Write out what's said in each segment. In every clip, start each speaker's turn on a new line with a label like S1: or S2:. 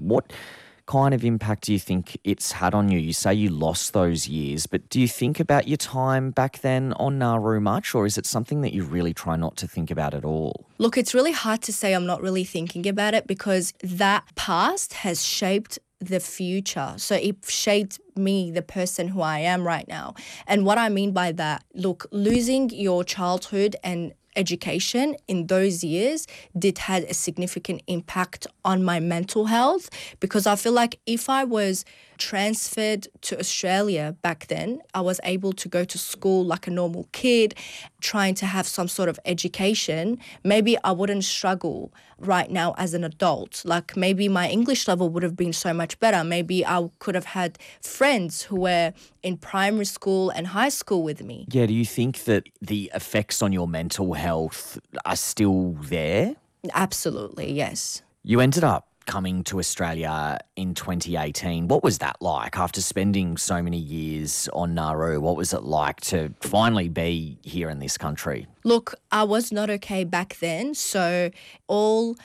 S1: What kind of impact do you think it's had on you? You say you lost those years, but do you think about your time back then on Nauru much, or is it something that you really try not to think about at all?
S2: Look, it's really hard to say I'm not really thinking about it because that past has shaped the future. So it shaped me, the person who I am right now. And what I mean by that, look, losing your childhood and education in those years did had a significant impact on my mental health, because I feel like if I was transferred to Australia back then, I was able to go to school like a normal kid, trying to have some sort of education, maybe I wouldn't struggle right now as an adult. Like maybe my English level would have been so much better. Maybe I could have had friends who were in primary school and high school with me.
S1: Yeah, do you think that the effects on your mental health are still there?
S2: Absolutely, yes.
S1: You ended up coming to Australia in 2018. What was that like after spending so many years on Nauru? What was it like to finally be here in this country?
S2: Look, I was not okay back then. So all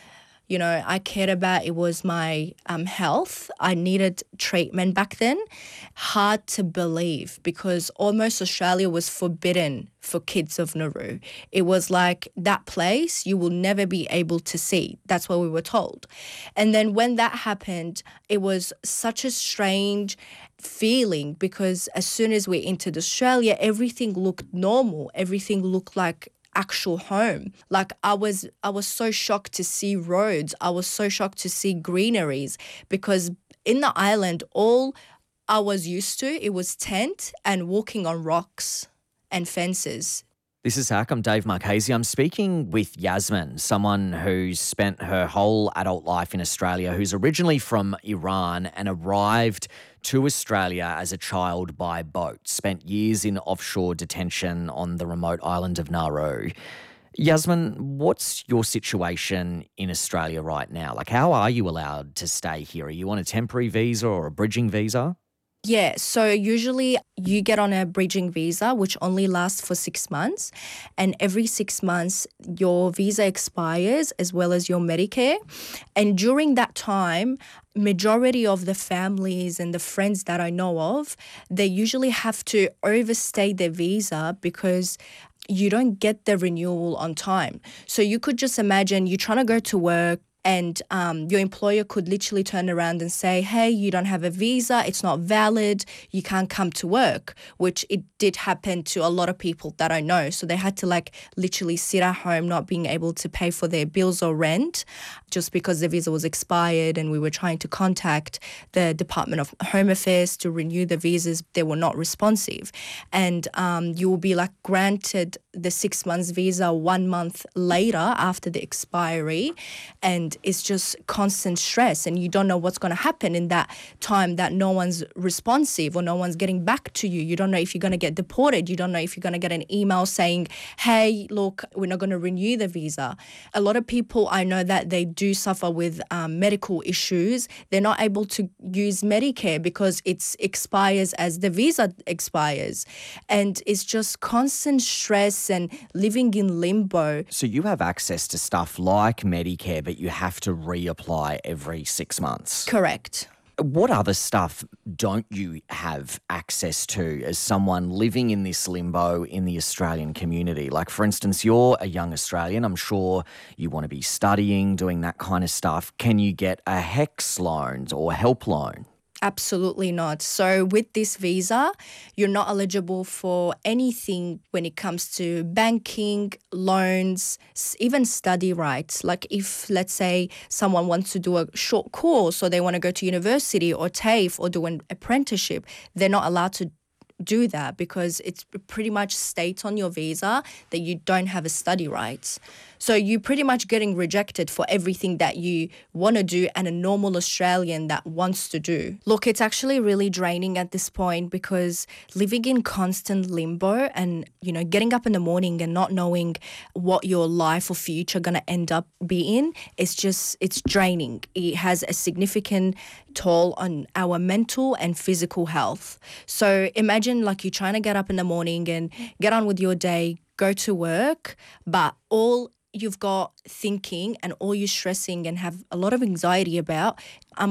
S2: I cared about, it was my health. I needed treatment back then. Hard to believe because almost Australia was forbidden for kids of Nauru. It was like that place you will never be able to see. That's what we were told. And then when that happened, it was such a strange feeling because as soon as we entered Australia, everything looked normal. Everything looked like actual home. Like I was so shocked to see roads. I was so shocked to see greeneries because in the island, all I was used to, it was tent and walking on rocks and fences.
S1: This is Hack. I'm Dave Marchese. I'm speaking with Yasmin, someone who's spent her whole adult life in Australia, who's originally from Iran and arrived to Australia as a child by boat, spent years in offshore detention on the remote island of Nauru. Yasmin, what's your situation in Australia right now? Like, how are you allowed to stay here? Are you on a temporary visa or a bridging visa?
S2: Yeah, so usually you get on a bridging visa, which only lasts for 6 months. And every 6 months, your visa expires as well as your Medicare. And during that time, majority of the families and the friends that I know of, they usually have to overstay their visa because you don't get the renewal on time. So you could just imagine you're trying to go to work, and your employer could literally turn around and say, hey, you don't have a visa, it's not valid, you can't come to work, which it did happen to a lot of people that I know. So they had to literally sit at home not being able to pay for their bills or rent just because the visa was expired, and we were trying to contact the Department of Home Affairs to renew the visas. They were not responsive. And you will be granted the 6 months visa 1 month later after the expiry, and it's just constant stress, and you don't know what's going to happen in that time that no one's responsive or no one's getting back to you. You don't know if you're going to get deported. You don't know if you're going to get an email saying, hey, look, we're not going to renew the visa. A lot of people I know that they do suffer with medical issues. They're not able to use Medicare because it expires as the visa expires. And it's just constant stress and living in limbo.
S1: So you have access to stuff like Medicare, but you have to reapply every 6 months.
S2: Correct.
S1: What other stuff don't you have access to as someone living in this limbo in the Australian community? Like, for instance, you're a young Australian. I'm sure you want to be studying, doing that kind of stuff. Can you get a HECS loan or help loan?
S2: Absolutely not. So with this visa, you're not eligible for anything when it comes to banking, loans, even study rights. Like if, let's say, someone wants to do a short course or they want to go to university or TAFE or do an apprenticeship, they're not allowed to do that because it's pretty much states on your visa that you don't have a study rights. So you're pretty much getting rejected for everything that you want to do and a normal Australian that wants to do. Look, it's actually really draining at this point because living in constant limbo and, getting up in the morning and not knowing what your life or future going to end up being, it's draining. It has a significant toll on our mental and physical health. So imagine you're trying to get up in the morning and get on with your day, go to work, but all you've got thinking and all you're stressing and have a lot of anxiety about,